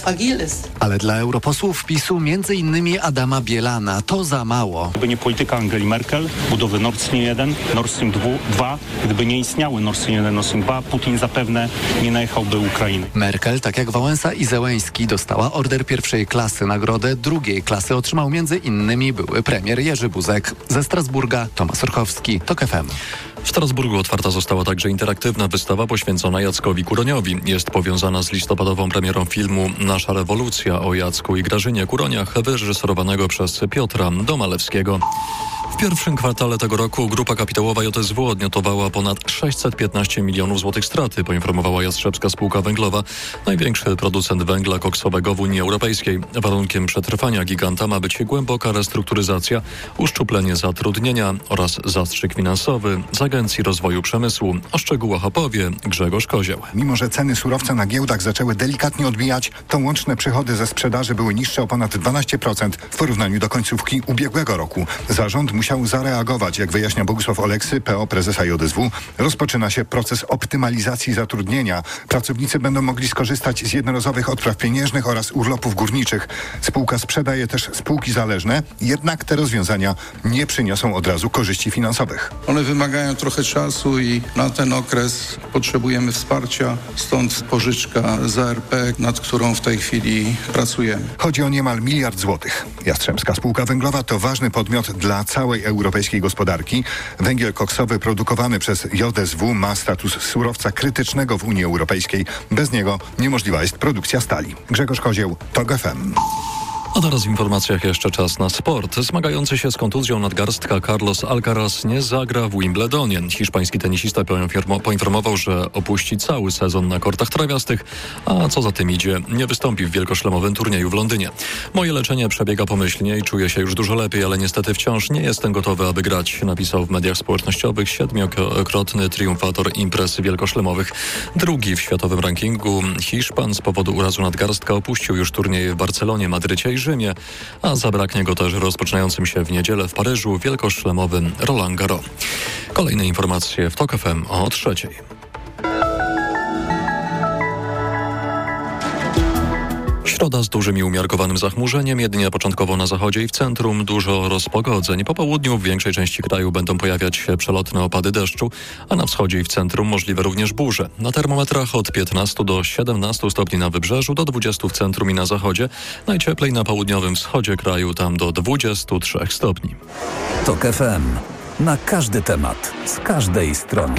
Ale dla europosłów PiS-u, między innymi Adama Bielana, to za mało. Gdyby nie polityka Angeli Merkel, budowy Nord Stream 1, Nord Stream 2, gdyby nie istniały Nord Stream 1, Nord Stream 2, Putin zapewne nie najechałby Ukrainy. Merkel, tak jak Wałęsa i Zełenski, dostała order pierwszej klasy. Nagrodę drugiej klasy otrzymał między innymi były premier Jerzy Buzek. Ze Strasburga Tomasz Orchowski, TOK FM. W Strasburgu otwarta została także interaktywna wystawa poświęcona Jackowi Kuroniowi. Jest powiązana z listopadową premierą filmu Nasza rewolucja o Jacku i Grażynie Kuroniach, wyreżyserowanego przez Piotra Domalewskiego. W pierwszym kwartale tego roku grupa kapitałowa JSW odnotowała ponad 615 milionów złotych straty, poinformowała Jastrzębska Spółka Węglowa, największy producent węgla koksowego w Unii Europejskiej. Warunkiem przetrwania giganta ma być głęboka restrukturyzacja, uszczuplenie zatrudnienia oraz zastrzyk finansowy z Agencji Rozwoju Przemysłu. O szczegółach opowie Grzegorz Kozieł. Mimo że ceny surowca na giełdach zaczęły delikatnie odbijać, to łączne przychody ze sprzedaży były niższe o ponad 12% w porównaniu do końcówki ubiegłego roku. Zarząd musiał zareagować. Jak wyjaśnia Bogusław Oleksy, PO prezesa JSW, rozpoczyna się proces optymalizacji zatrudnienia. Pracownicy będą mogli skorzystać z jednorazowych odpraw pieniężnych oraz urlopów górniczych. Spółka sprzedaje też spółki zależne, jednak te rozwiązania nie przyniosą od razu korzyści finansowych. One wymagają trochę czasu i na ten okres potrzebujemy wsparcia, stąd pożyczka z ARP, nad którą w tej chwili pracujemy. Chodzi o niemal 1 miliard złotych. Jastrzębska Spółka Węglowa to ważny podmiot dla całej europejskiej gospodarki. Węgiel koksowy produkowany przez JSW ma status surowca krytycznego w Unii Europejskiej. Bez niego niemożliwa jest produkcja stali. Grzegorz Kozieł, TOK FM. A teraz w informacjach jeszcze czas na sport. Zmagający się z kontuzją nadgarstka Carlos Alcaraz nie zagra w Wimbledonie. Hiszpański tenisista poinformował, że opuści cały sezon na kortach trawiastych, a co za tym idzie, nie wystąpi w wielkoszlemowym turnieju w Londynie. Moje leczenie przebiega pomyślnie i czuję się już dużo lepiej, ale niestety wciąż nie jestem gotowy, aby grać, napisał w mediach społecznościowych 7-krotny triumfator imprez wielkoszlemowych. Drugi w światowym rankingu Hiszpan z powodu urazu nadgarstka opuścił już turnieje w Barcelonie, Madrycie i Rzymie, a zabraknie go też rozpoczynającym się w niedzielę w Paryżu wielkoszlemowym Roland Garros. Kolejne informacje w TOK FM o 3:00. Środa z dużym i umiarkowanym zachmurzeniem, jedynie początkowo na zachodzie i w centrum dużo rozpogodzeń. Po południu w większej części kraju będą pojawiać się przelotne opady deszczu, a na wschodzie i w centrum możliwe również burze. Na termometrach od 15 do 17 stopni na wybrzeżu, do 20 w centrum i na zachodzie. Najcieplej na południowym wschodzie kraju, tam do 23 stopni. TOK FM. Na każdy temat, z każdej strony.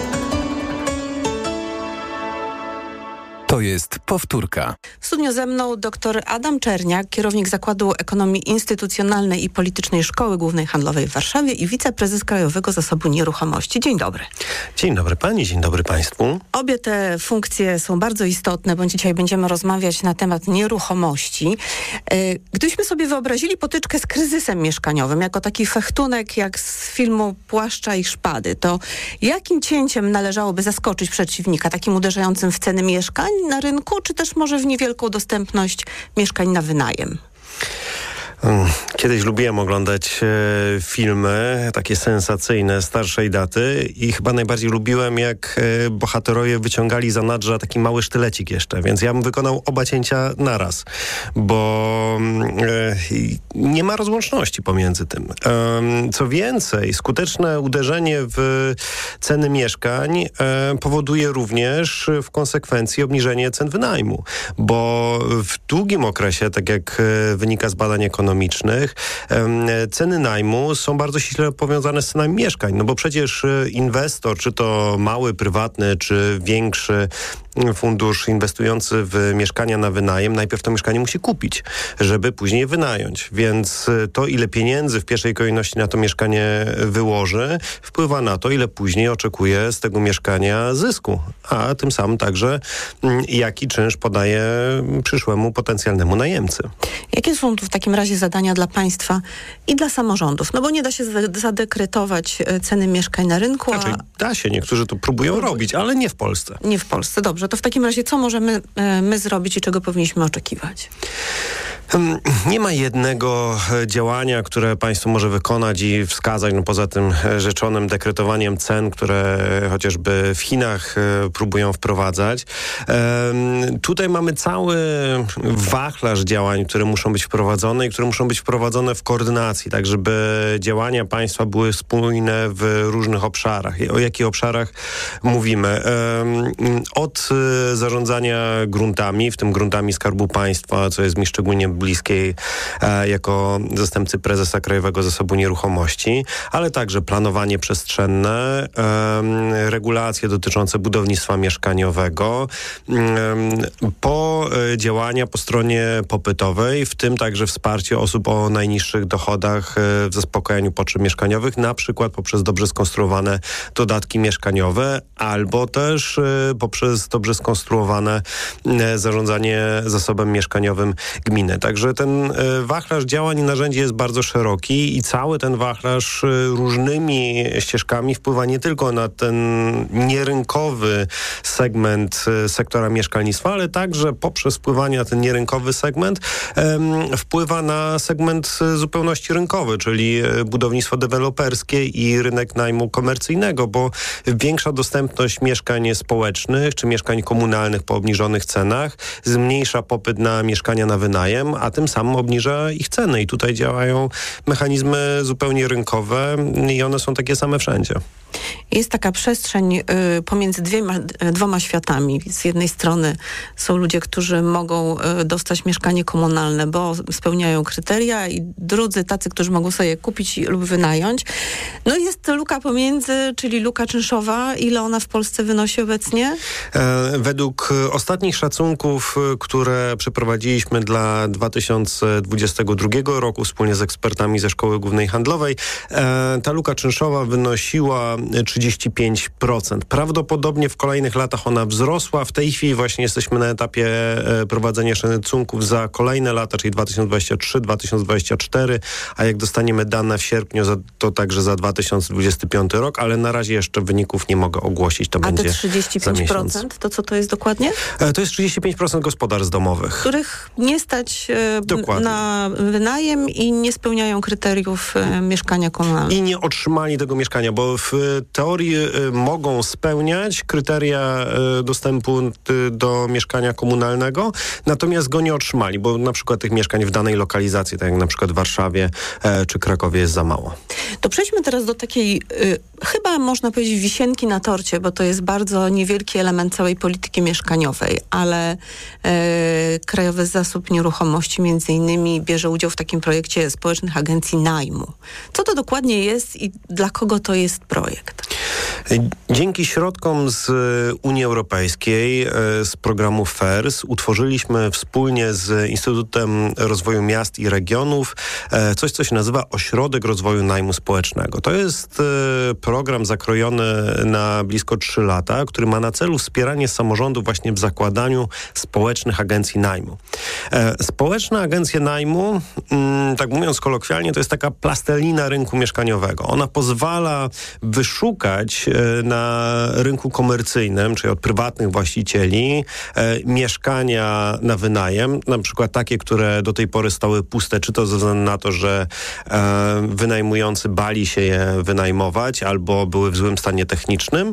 To jest powtórka. W studiu ze mną dr Adam Czerniak, kierownik Zakładu Ekonomii Instytucjonalnej i Politycznej Szkoły Głównej Handlowej w Warszawie i wiceprezes Krajowego Zasobu Nieruchomości. Dzień dobry. Dzień dobry pani, dzień dobry państwu. Obie te funkcje są bardzo istotne, bo dzisiaj będziemy rozmawiać na temat nieruchomości. Gdybyśmy sobie wyobrazili potyczkę z kryzysem mieszkaniowym, jako taki fechtunek jak z filmu Płaszcza i Szpady, to jakim cięciem należałoby zaskoczyć przeciwnika, takim uderzającym w ceny mieszkań na rynku, czy też może w niewielką dostępność mieszkań na wynajem? Kiedyś lubiłem oglądać filmy takie sensacyjne, starszej daty i chyba najbardziej lubiłem, jak bohaterowie wyciągali za nadrza taki mały sztylecik jeszcze, więc ja bym wykonał oba cięcia naraz, bo nie ma rozłączności pomiędzy tym. Co więcej, skuteczne uderzenie w ceny mieszkań powoduje również w konsekwencji obniżenie cen wynajmu, bo w długim okresie, tak jak wynika z badań ekonomicznych, ceny najmu są bardzo ściśle powiązane z cenami mieszkań, no bo przecież inwestor, czy to mały, prywatny, czy większy fundusz inwestujący w mieszkania na wynajem, najpierw to mieszkanie musi kupić, żeby później je wynająć. Więc to, ile pieniędzy w pierwszej kolejności na to mieszkanie wyłoży, wpływa na to, ile później oczekuje z tego mieszkania zysku, a tym samym także jaki czynsz podaje przyszłemu potencjalnemu najemcy. Jakie są tu w takim razie zadania dla państwa i dla samorządów? No bo nie da się zadekretować ceny mieszkań na rynku. Znaczy, da się, niektórzy to próbują robić, ale nie w Polsce. Nie w Polsce, dobrze. To w takim razie co możemy my zrobić i czego powinniśmy oczekiwać? Nie ma jednego działania, które państwo może wykonać i wskazać, poza tym rzeczonym dekretowaniem cen, które chociażby w Chinach próbują wprowadzać. Tutaj mamy cały wachlarz działań, które muszą być wprowadzone i które muszą być wprowadzone w koordynacji, tak żeby działania państwa były spójne w różnych obszarach. O jakich obszarach mówimy? Od zarządzania gruntami, w tym gruntami Skarbu Państwa, co jest mi szczególnie bliskiej jako zastępcy prezesa Krajowego Zasobu Nieruchomości, ale także planowanie przestrzenne, regulacje dotyczące budownictwa mieszkaniowego, po działania po stronie popytowej, w tym także wsparcie osób o najniższych dochodach w zaspokojeniu potrzeb mieszkaniowych, na przykład poprzez dobrze skonstruowane dodatki mieszkaniowe, albo też poprzez dobrze skonstruowane zarządzanie zasobem mieszkaniowym gminy. Także ten wachlarz działań i narzędzi jest bardzo szeroki i cały ten wachlarz różnymi ścieżkami wpływa nie tylko na ten nierynkowy segment sektora mieszkalnictwa, ale także poprzez wpływanie na ten nierynkowy segment wpływa na segment zupełności rynkowy, czyli budownictwo deweloperskie i rynek najmu komercyjnego, bo większa dostępność mieszkań społecznych czy mieszkań komunalnych po obniżonych cenach zmniejsza popyt na mieszkania na wynajem, a tym samym obniża ich ceny. I tutaj działają mechanizmy zupełnie rynkowe i one są takie same wszędzie. Jest taka przestrzeń pomiędzy dwoma światami. Z jednej strony są ludzie, którzy mogą dostać mieszkanie komunalne, bo spełniają kryteria, i drudzy tacy, którzy mogą sobie je kupić lub wynająć. No i jest luka pomiędzy, czyli luka czynszowa. Ile ona w Polsce wynosi obecnie? Według ostatnich szacunków, które przeprowadziliśmy dla 2022 roku wspólnie z ekspertami ze Szkoły Głównej Handlowej, ta luka czynszowa wynosiła 35%. Prawdopodobnie w kolejnych latach ona wzrosła. W tej chwili właśnie jesteśmy na etapie prowadzenia szacunków za kolejne lata, czyli 2023-2024, a jak dostaniemy dane w sierpniu, to także za 2025 rok, ale na razie jeszcze wyników nie mogę ogłosić. To będzie te 35%, to co to jest dokładnie? To jest 35% gospodarstw domowych. Których nie stać na wynajem i nie spełniają kryteriów mieszkania komunalnego. I nie otrzymali tego mieszkania, bo w teorii mogą spełniać kryteria dostępu do mieszkania komunalnego, natomiast go nie otrzymali, bo na przykład tych mieszkań w danej lokalizacji, tak jak na przykład w Warszawie czy Krakowie, jest za mało. To przejdźmy teraz do takiej chyba można powiedzieć wisienki na torcie, bo to jest bardzo niewielki element całej polityki mieszkaniowej, ale Krajowy Zasób Nieruchomości między innymi bierze udział w takim projekcie społecznych agencji najmu. Co to dokładnie jest i dla kogo to jest projekt? Dzięki środkom z Unii Europejskiej, z programu FERS, utworzyliśmy wspólnie z Instytutem Rozwoju Miast i Regionów coś, co się nazywa Ośrodek Rozwoju Najmu Społecznego. To jest program zakrojony na blisko 3 lata, który ma na celu wspieranie samorządów właśnie w zakładaniu społecznych agencji najmu. Społeczne agencje najmu, tak mówiąc kolokwialnie, to jest taka plastelina rynku mieszkaniowego. Ona pozwala wyszukać na rynku komercyjnym, czyli od prywatnych właścicieli, mieszkania na wynajem, na przykład takie, które do tej pory stały puste, czy to ze względu na to, że wynajmujący bali się je wynajmować, albo były w złym stanie technicznym,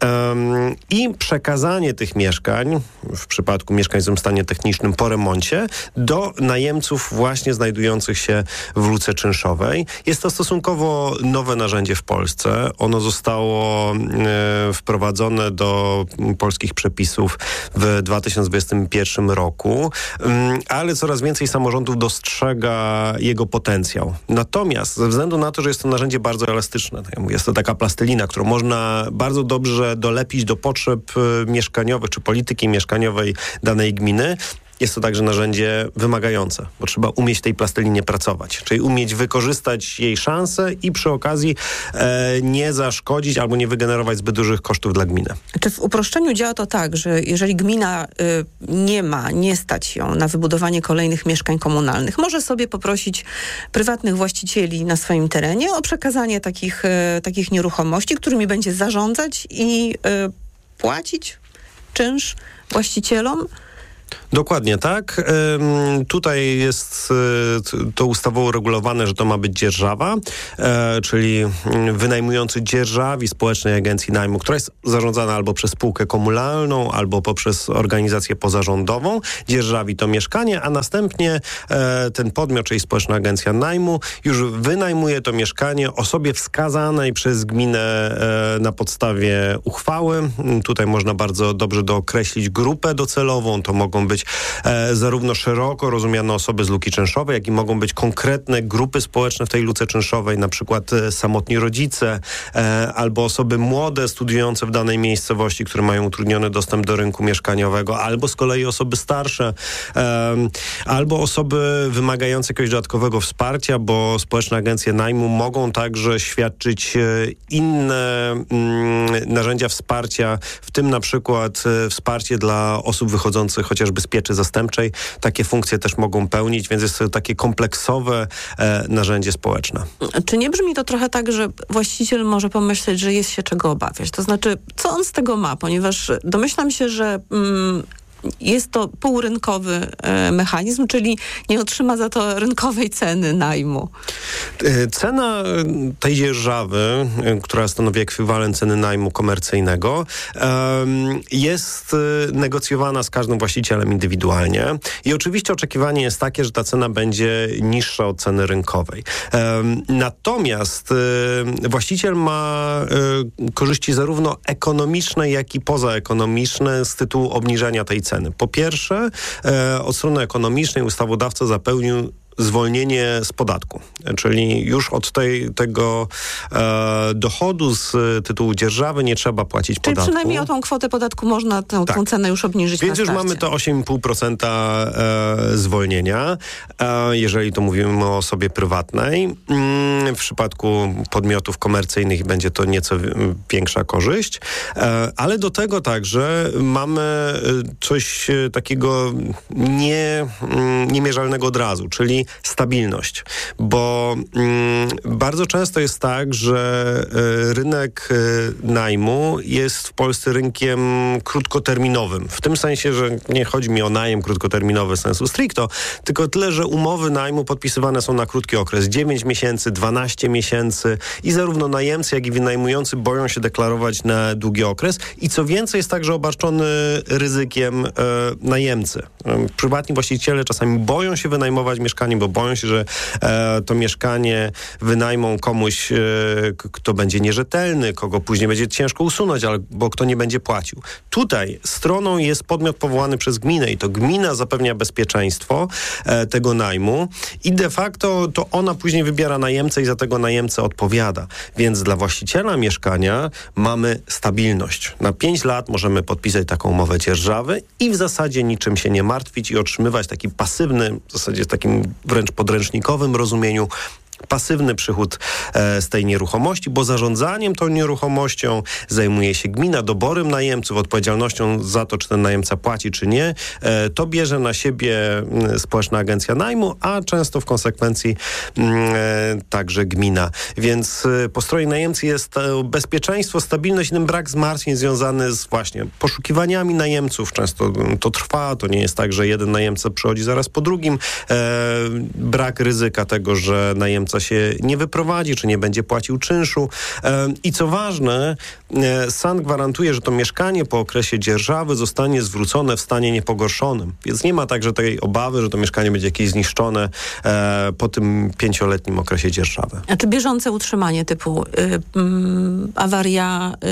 i przekazanie tych mieszkań, w przypadku mieszkań w złym stanie technicznym po remoncie, do najemców właśnie znajdujących się w luce czynszowej. Jest to stosunkowo nowe narzędzie w Polsce. Ono zostało wprowadzone do polskich przepisów w 2021 roku, ale coraz więcej samorządów dostrzega jego potencjał. Natomiast ze względu na to, że jest to narzędzie bardzo elastyczne, tak jak mówię, jest to taka plastelina, którą można bardzo dobrze dolepić do potrzeb mieszkaniowych czy polityki mieszkaniowej danej gminy, jest to także narzędzie wymagające, bo trzeba umieć w tej plastelinie pracować, czyli umieć wykorzystać jej szanse i przy okazji nie zaszkodzić albo nie wygenerować zbyt dużych kosztów dla gminy. Czy w uproszczeniu działa to tak, że jeżeli gmina nie stać ją na wybudowanie kolejnych mieszkań komunalnych, może sobie poprosić prywatnych właścicieli na swoim terenie o przekazanie takich nieruchomości, którymi będzie zarządzać i płacić czynsz właścicielom? Dokładnie tak. Tutaj jest to ustawowo uregulowane, że to ma być dzierżawa, czyli wynajmujący dzierżawi Społecznej Agencji Najmu, która jest zarządzana albo przez spółkę komunalną, albo poprzez organizację pozarządową, dzierżawi to mieszkanie, a następnie ten podmiot, czyli Społeczna Agencja Najmu, już wynajmuje to mieszkanie osobie wskazanej przez gminę na podstawie uchwały. Tutaj można bardzo dobrze dookreślić grupę docelową. To mogą być zarówno szeroko rozumiane osoby z luki czynszowej, jak i mogą być konkretne grupy społeczne w tej luce czynszowej, na przykład samotni rodzice, albo osoby młode, studiujące w danej miejscowości, które mają utrudniony dostęp do rynku mieszkaniowego, albo z kolei osoby starsze, albo osoby wymagające jakiegoś dodatkowego wsparcia, bo społeczne agencje najmu mogą także świadczyć inne narzędzia wsparcia, w tym na przykład wsparcie dla osób wychodzących chociażby z pieczy zastępczej. Takie funkcje też mogą pełnić, więc jest to takie kompleksowe narzędzie społeczne. Czy nie brzmi to trochę tak, że właściciel może pomyśleć, że jest się czego obawiać? To znaczy, co on z tego ma? Ponieważ domyślam się, że jest to półrynkowy mechanizm, czyli nie otrzyma za to rynkowej ceny najmu. Cena tej dzierżawy, która stanowi ekwiwalent ceny najmu komercyjnego, jest negocjowana z każdym właścicielem indywidualnie i oczywiście oczekiwanie jest takie, że ta cena będzie niższa od ceny rynkowej. Natomiast właściciel ma korzyści zarówno ekonomiczne, jak i pozaekonomiczne z tytułu obniżenia tej ceny. Po pierwsze, od strony ekonomicznej ustawodawca zapewnił zwolnienie z podatku, czyli już od tego dochodu z tytułu dzierżawy nie trzeba płacić podatku. Czyli przynajmniej o tą kwotę podatku można tą cenę już obniżyć. Więc już mamy to 8,5% zwolnienia, jeżeli to mówimy o osobie prywatnej. W przypadku podmiotów komercyjnych będzie to nieco większa korzyść, ale do tego także mamy coś takiego niemierzalnego od razu, czyli stabilność, bo bardzo często jest tak, że rynek najmu jest w Polsce rynkiem krótkoterminowym. W tym sensie, że nie chodzi mi o najem krótkoterminowy sensu stricto, tylko tyle, że umowy najmu podpisywane są na krótki okres, 9 miesięcy, 12 miesięcy i zarówno najemcy, jak i wynajmujący boją się deklarować na długi okres i co więcej jest także obarczony ryzykiem najemcy. Prywatni właściciele czasami boją się wynajmować mieszkanie, bo boją się, że to mieszkanie wynajmą komuś, kto będzie nierzetelny, kogo później będzie ciężko usunąć, albo kto nie będzie płacił. Tutaj stroną jest podmiot powołany przez gminę i to gmina zapewnia bezpieczeństwo tego najmu i de facto to ona później wybiera najemcę i za tego najemcę odpowiada. Więc dla właściciela mieszkania mamy stabilność. Na 5 lat możemy podpisać taką umowę dzierżawy i w zasadzie niczym się nie martwić i otrzymywać taki pasywny, w zasadzie w takim wręcz podręcznikowym rozumieniu, pasywny przychód z tej nieruchomości, bo zarządzaniem tą nieruchomością zajmuje się gmina, doborem najemców, odpowiedzialnością za to, czy ten najemca płaci, czy nie. To bierze na siebie Społeczna Agencja Najmu, a często w konsekwencji także gmina. Więc po stronie najemcy jest bezpieczeństwo, stabilność i ten brak zmartwień związany z właśnie poszukiwaniami najemców. Często to trwa, to nie jest tak, że jeden najemca przychodzi zaraz po drugim. Brak ryzyka tego, że najemca się nie wyprowadzi, czy nie będzie płacił czynszu. I co ważne, SAN gwarantuje, że to mieszkanie po okresie dzierżawy zostanie zwrócone w stanie niepogorszonym. Więc nie ma także tej obawy, że to mieszkanie będzie jakieś zniszczone po tym 5-letnim okresie dzierżawy. A czy bieżące utrzymanie typu awaria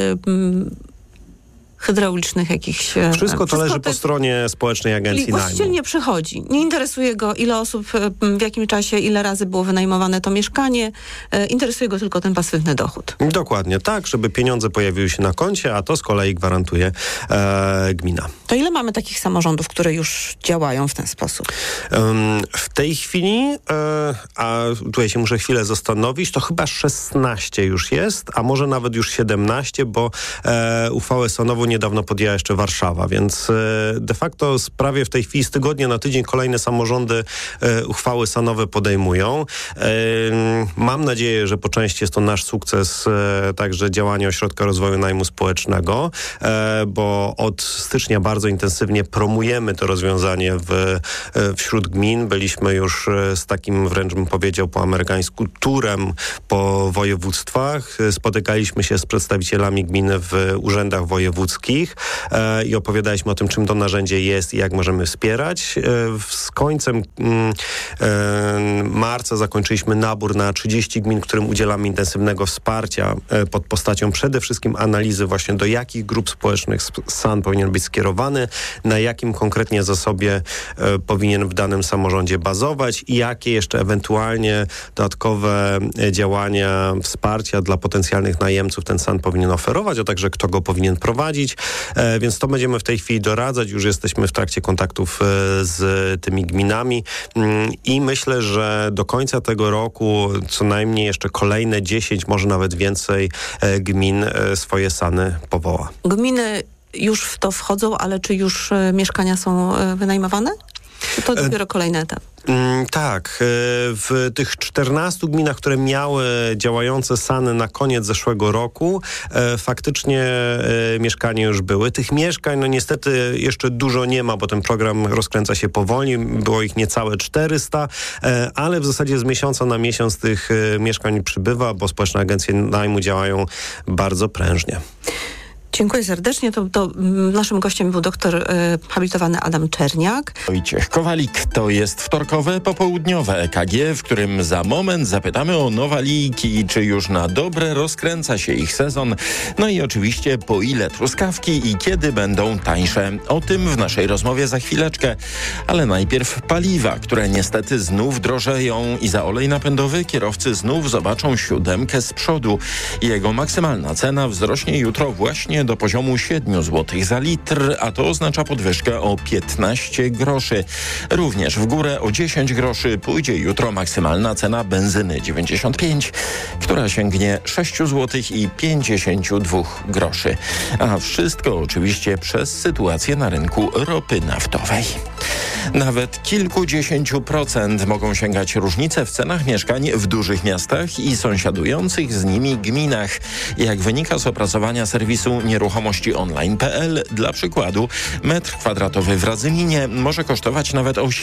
hydraulicznych jakichś... Wszystko to leży po stronie Społecznej Agencji Najmu. Właściciel nie przychodzi. Nie interesuje go, ile osób, w jakim czasie, ile razy było wynajmowane to mieszkanie. Interesuje go tylko ten pasywny dochód. Dokładnie tak, żeby pieniądze pojawiły się na koncie, a to z kolei gwarantuje gmina. To ile mamy takich samorządów, które już działają w ten sposób? W tej chwili, a tutaj się muszę chwilę zastanowić, to chyba 16 już jest, a może nawet już 17, bo uchwałę SAN-ową niedawno podjęła jeszcze Warszawa, więc de facto prawie w tej chwili z tygodnia na tydzień kolejne samorządy uchwały SAN-owe podejmują. Mam nadzieję, że po części jest to nasz sukces także działania Ośrodka Rozwoju Najmu Społecznego, bo od stycznia bardzo intensywnie promujemy to rozwiązanie wśród gmin. Byliśmy już z takim, wręcz bym powiedział po amerykańsku, turem po województwach. Spotykaliśmy się z przedstawicielami gminy w urzędach wojewódzkich i opowiadaliśmy o tym, czym to narzędzie jest i jak możemy wspierać. Z końcem marca zakończyliśmy nabór na 30 gmin, którym udzielamy intensywnego wsparcia pod postacią przede wszystkim analizy właśnie do jakich grup społecznych SAN powinien być skierowany, na jakim konkretnie zasobie powinien w danym samorządzie bazować i jakie jeszcze ewentualnie dodatkowe działania wsparcia dla potencjalnych najemców ten SAN powinien oferować, a także kto go powinien prowadzić. Więc to będziemy w tej chwili doradzać. Już jesteśmy w trakcie kontaktów z tymi gminami i myślę, że do końca tego roku co najmniej jeszcze kolejne 10, może nawet więcej gmin swoje SAN-y powoła. Gminy już w to wchodzą, ale czy już mieszkania są wynajmowane? Czy to dopiero kolejny etap? Tak. W tych 14 gminach, które miały działające SAN-y na koniec zeszłego roku, faktycznie mieszkania już były. Tych mieszkań, no niestety jeszcze dużo nie ma, bo ten program rozkręca się powoli. Było ich niecałe 400, ale w zasadzie z miesiąca na miesiąc tych mieszkań przybywa, bo społeczne agencje najmu działają bardzo prężnie. Dziękuję serdecznie. To naszym gościem był doktor habilitowany Adam Czerniak. Wojciech Kowalik. To jest wtorkowe popołudniowe EKG, w którym za moment zapytamy o nowaliki, czy już na dobre rozkręca się ich sezon. No i oczywiście po ile truskawki i kiedy będą tańsze. O tym w naszej rozmowie za chwileczkę. Ale najpierw paliwa, które niestety znów drożeją i za olej napędowy kierowcy znów zobaczą 7 z przodu. Jego maksymalna cena wzrośnie jutro właśnie do poziomu 7 zł za litr, a to oznacza podwyżkę o 15 groszy. Również w górę o 10 groszy pójdzie jutro maksymalna cena benzyny 95, która sięgnie 6 zł i 52 groszy. A wszystko oczywiście przez sytuację na rynku ropy naftowej. Nawet kilkudziesięciu procent mogą sięgać różnice w cenach mieszkań w dużych miastach i sąsiadujących z nimi gminach. Jak wynika z opracowania serwisu nieruchomości online.pl, dla przykładu metr kwadratowy w Radzyminie może kosztować nawet o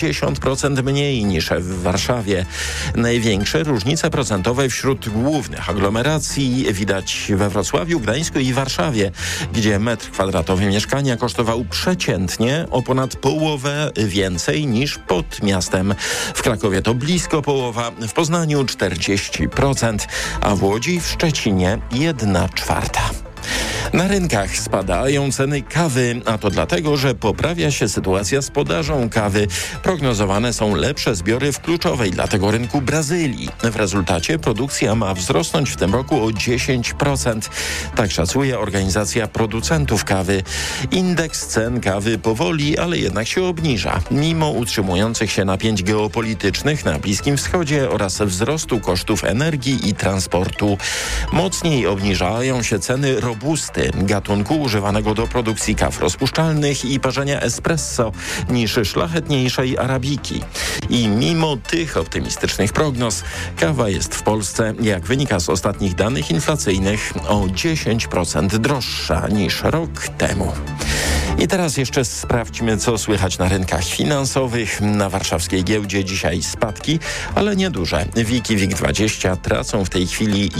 70% mniej niż w Warszawie. Największe różnice procentowe wśród głównych aglomeracji widać we Wrocławiu, Gdańsku i Warszawie, gdzie metr kwadratowy mieszkania kosztował przeciętnie o ponad połowę więcej niż pod miastem. W Krakowie to blisko połowa, w Poznaniu 40%, a w Łodzi, w Szczecinie 1/4. Na rynkach spadają ceny kawy, a to dlatego, że poprawia się sytuacja z podażą kawy. Prognozowane są lepsze zbiory w kluczowej dla tego rynku Brazylii. W rezultacie produkcja ma wzrosnąć w tym roku o 10%. Tak szacuje organizacja producentów kawy. Indeks cen kawy powoli, ale jednak się obniża, mimo utrzymujących się napięć geopolitycznych na Bliskim Wschodzie oraz wzrostu kosztów energii i transportu. Mocniej obniżają się ceny robusty, gatunku używanego do produkcji kaw rozpuszczalnych i parzenia espresso, niż szlachetniejszej arabiki. I mimo tych optymistycznych prognoz, kawa jest w Polsce, jak wynika z ostatnich danych inflacyjnych, o 10% droższa niż rok temu. I teraz jeszcze sprawdźmy, co słychać na rynkach finansowych. Na warszawskiej giełdzie dzisiaj spadki, ale nieduże. WIG i WIG20 tracą w tej chwili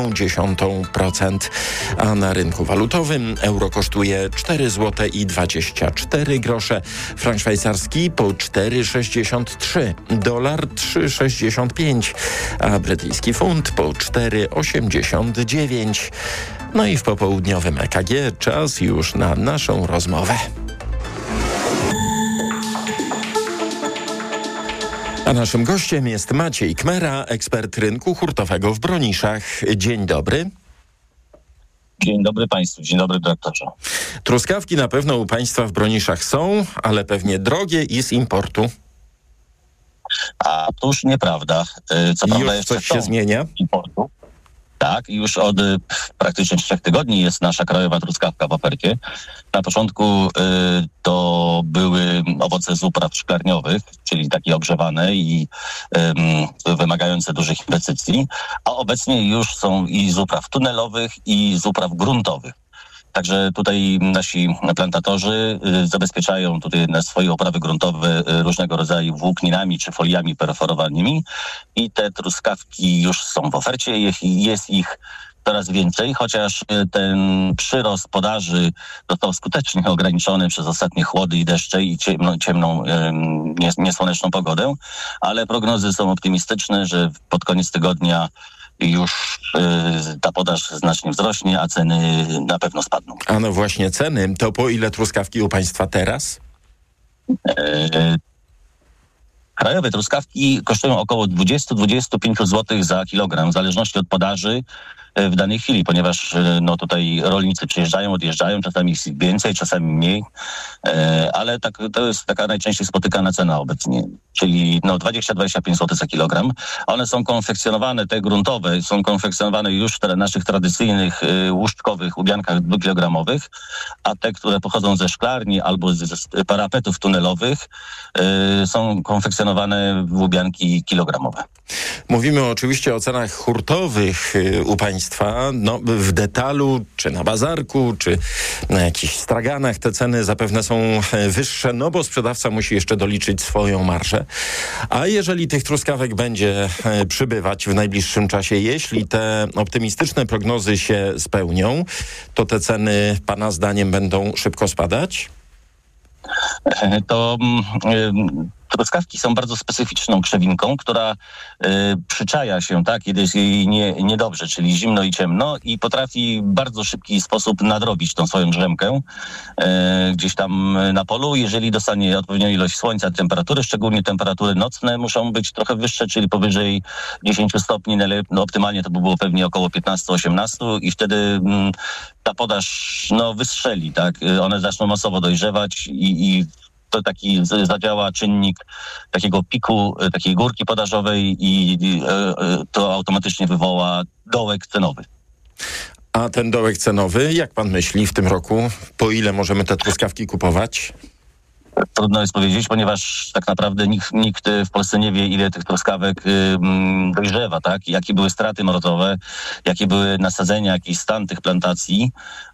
0,1%, a na rynku walutowym euro kosztuje 4 zł i 24 grosze, frank szwajcarski po 4,63, dolar 3,65, a brytyjski funt po 4,89. No i w popołudniowym EKG czas już na naszą rozmowę. A naszym gościem jest Maciej Kmera, ekspert rynku hurtowego w Broniszach. Dzień dobry. Dzień dobry Państwu, dzień dobry dyrektorze. Truskawki na pewno u Państwa w Broniszach są, ale pewnie drogie i z importu. A to już nieprawda. Co prawda już coś się zmienia? Importu. Tak, już od praktycznie 3 tygodni jest nasza krajowa truskawka w ofercie. Na początku to były owoce z upraw szklarniowych, czyli takie ogrzewane i wymagające dużych inwestycji, a obecnie już są i z upraw tunelowych, i z upraw gruntowych. Także tutaj nasi plantatorzy zabezpieczają tutaj na swoje uprawy gruntowe różnego rodzaju włókninami czy foliami perforowanymi i te truskawki już są w ofercie. Jest ich coraz więcej, chociaż ten przyrost podaży został skutecznie ograniczony przez ostatnie chłody i deszcze i ciemną, niesłoneczną pogodę, ale prognozy są optymistyczne, że pod koniec tygodnia już ta podaż znacznie wzrośnie, a ceny na pewno spadną. A no właśnie, ceny. To po ile truskawki u państwa teraz? Krajowe truskawki kosztują około 20-25 zł za kilogram, w zależności od podaży w danej chwili, ponieważ tutaj rolnicy przyjeżdżają, odjeżdżają, czasami więcej, czasami mniej, ale to jest taka najczęściej spotykana cena obecnie, czyli 20-25 zł za kilogram. One są konfekcjonowane, te gruntowe są konfekcjonowane już w naszych tradycyjnych łuszczkowych łubiankach 2-kilogramowych, a te, które pochodzą ze szklarni albo z parapetów tunelowych, są konfekcjonowane w łubianki kilogramowe. Mówimy oczywiście o cenach hurtowych u państwa. W detalu, czy na bazarku, czy na jakichś straganach te ceny zapewne są wyższe, bo sprzedawca musi jeszcze doliczyć swoją marżę. A jeżeli tych truskawek będzie przybywać w najbliższym czasie, jeśli te optymistyczne prognozy się spełnią, to te ceny pana zdaniem będą szybko spadać? Truskawki są bardzo specyficzną krzewinką, która przyczaja się, kiedy jest jej niedobrze, czyli zimno i ciemno i potrafi w bardzo szybki sposób nadrobić tą swoją drzemkę gdzieś tam na polu. Jeżeli dostanie odpowiednią ilość słońca, temperatury, szczególnie temperatury nocne muszą być trochę wyższe, czyli powyżej 10 stopni, optymalnie to by było pewnie około 15-18 i wtedy ta podaż wystrzeli, one zaczną masowo dojrzewać i to taki zadziała czynnik takiego piku, takiej górki podażowej i to automatycznie wywoła dołek cenowy. A ten dołek cenowy, jak pan myśli w tym roku, po ile możemy te truskawki kupować? Trudno jest powiedzieć, ponieważ tak naprawdę nikt w Polsce nie wie, ile tych truskawek dojrzewa, jakie były straty mrozowe, jakie były nasadzenia, jaki stan tych plantacji,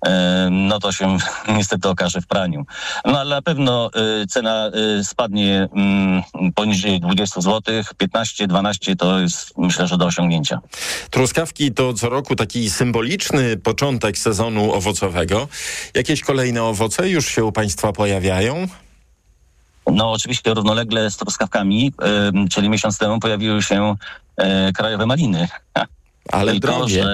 to się niestety okaże w praniu. Ale na pewno cena spadnie poniżej 20 zł, 15-12 to jest, myślę, że do osiągnięcia. Truskawki to co roku taki symboliczny początek sezonu owocowego. Jakieś kolejne owoce już się u państwa pojawiają? Oczywiście równolegle z truskawkami, czyli miesiąc temu pojawiły się krajowe maliny. Ale drogie.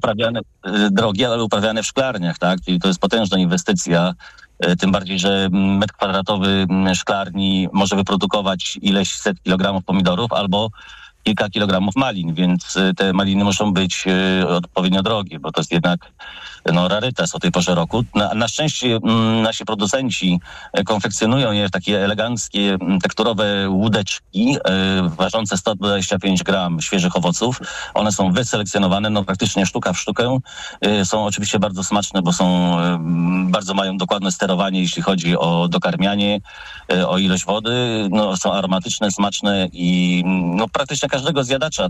Drogie, ale uprawiane w szklarniach, Czyli to jest potężna inwestycja, tym bardziej, że metr kwadratowy szklarni może wyprodukować ileś set kilogramów pomidorów albo kilka kilogramów malin, więc te maliny muszą być odpowiednio drogie, bo to jest jednak rarytas o tej porze roku. Na szczęście nasi producenci konfekcjonują je w takie eleganckie, tekturowe łódeczki ważące 125 gram świeżych owoców. One są wyselekcjonowane, praktycznie sztuka w sztukę. Są oczywiście bardzo smaczne, bo bardzo mają dokładne sterowanie, jeśli chodzi o dokarmianie, o ilość wody. Są aromatyczne, smaczne i praktycznie każdego zjadacza,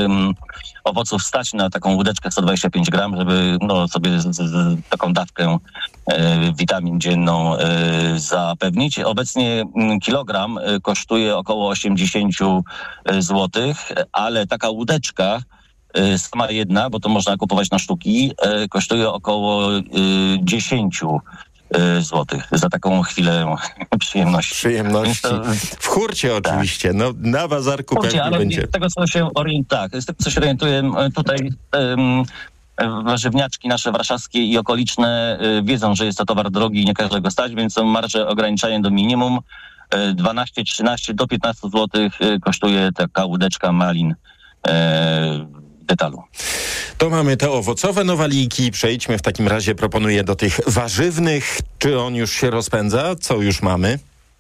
owoców stać na taką łódeczkę 125 gram, żeby sobie taką dawkę witamin dzienną zapewnić. Obecnie kilogram kosztuje około 80 zł, ale taka łódeczka sama jedna, bo to można kupować na sztuki, kosztuje około 10 złotych za taką chwilę przyjemności. W hurcie oczywiście, na bazarku pewnie ale będzie. Z tego, co się orientuję, tutaj warzywniaczki nasze warszawskie i okoliczne wiedzą, że jest to towar drogi i nie każdego stać, więc są marże ograniczają do minimum. 12, 13 do 15 zł kosztuje taka łódeczka malin detalu. To mamy te owocowe nowaliki. Przejdźmy w takim razie, proponuję, do tych warzywnych. Czy on już się rozpędza? Co już mamy?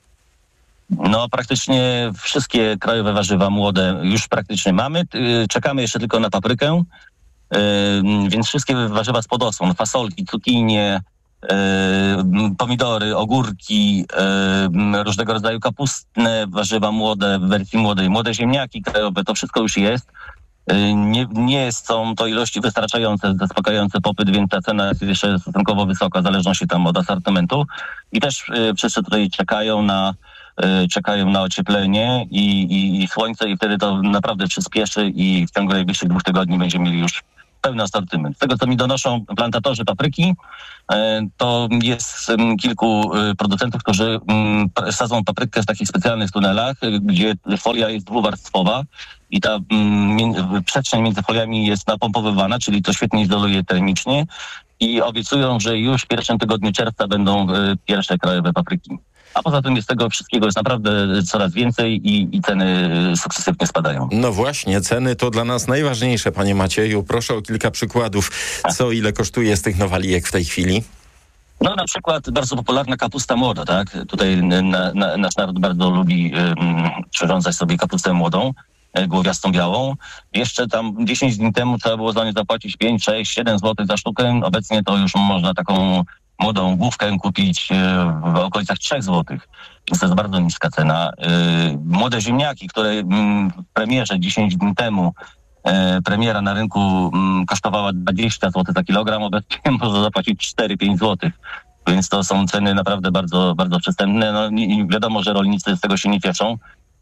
Praktycznie wszystkie krajowe warzywa młode już praktycznie mamy. Czekamy jeszcze tylko na paprykę. Więc wszystkie warzywa spod osłon, fasolki, cukinie, pomidory, ogórki, różnego rodzaju kapustne warzywa młode, w wersji młodej, młode ziemniaki krajowe, to wszystko już jest. Nie są to ilości wystarczające, zaspokajające popyt, więc ta cena jest jeszcze stosunkowo wysoka, w zależności tam od asortymentu. I też wszyscy tutaj czekają na ocieplenie i słońce i wtedy to naprawdę przyspieszy i w ciągu najbliższych 2 tygodni będziemy mieli już pełny asortyment. Z tego, co mi donoszą plantatorzy papryki, to jest kilku producentów, którzy sadzą paprykę w takich specjalnych tunelach, gdzie folia jest dwuwarstwowa i ta przestrzeń między foliami jest napompowywana, czyli to świetnie izoluje termicznie i obiecują, że już w pierwszym tygodniu czerwca będą pierwsze krajowe papryki. A poza tym tego wszystkiego jest naprawdę coraz więcej i ceny sukcesywnie spadają. No właśnie, ceny to dla nas najważniejsze, panie Macieju. Proszę o kilka przykładów, co ile kosztuje z tych nowalijek w tej chwili. No na przykład bardzo popularna kapusta młoda, tak? Tutaj nasz naród bardzo lubi przyrządzać sobie kapustę młodą, głowiastą białą. Jeszcze tam 10 dni temu trzeba było za nie zapłacić 5, 6, 7 zł za sztukę. Obecnie to już można taką młodą główkę kupić w okolicach 3 zł. Więc to jest bardzo niska cena. Młode ziemniaki, które w premierze 10 dni temu premiera na rynku kosztowała 20 zł za kilogram, obecnie można zapłacić 4-5 zł. Więc to są ceny naprawdę bardzo, bardzo przystępne. No i wiadomo, że rolnicy z tego się nie cieszą.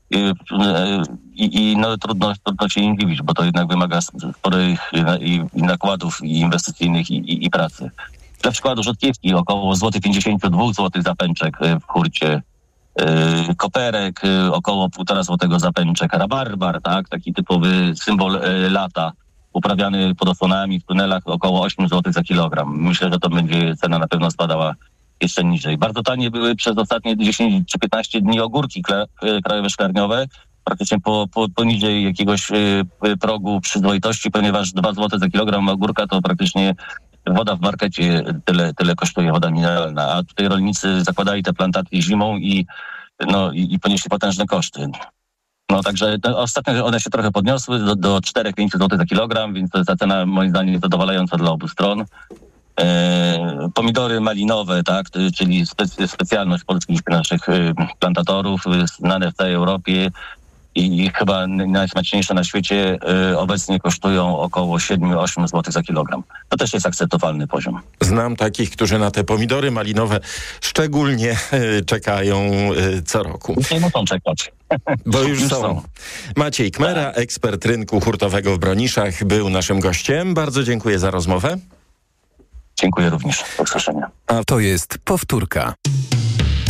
I no, trudno się im dziwić, bo to jednak wymaga sporych i nakładów i inwestycyjnych i pracy. Dla przykładu rzodkiewki około 52 zł za pęczek w hurcie. Koperek około 1,5 zł za pęczek. Rabarbar, tak, taki typowy symbol lata, uprawiany pod osłonami w tunelach około 8 zł za kilogram. Myślę, że to będzie cena na pewno spadała jeszcze niżej. Bardzo tanie były przez ostatnie 10 czy 15 dni ogórki krajowe szklarniowe, praktycznie poniżej jakiegoś progu przyzwoitości, ponieważ 2 zł za kilogram ogórka to praktycznie woda w markecie tyle kosztuje, woda mineralna, a tutaj rolnicy zakładali te plantacje zimą i ponieśli potężne koszty. No także ostatnio one się trochę podniosły do 4-5 zł za kilogram, więc to jest ta cena moim zdaniem zadowalająca dla obu stron. Pomidory malinowe, tak, czyli specjalność polskich naszych plantatorów, znane w całej Europie i chyba najsmaczniejsze na świecie, obecnie kosztują około 7-8 zł za kilogram. To też jest akceptowalny poziom. Znam takich, którzy na te pomidory malinowe szczególnie czekają co roku. Nie muszą czekać. Bo już są. Maciej Kmera, ekspert rynku hurtowego w Broniszach, był naszym gościem. Bardzo dziękuję za rozmowę. Dziękuję również. Do usłyszenia. A to jest powtórka.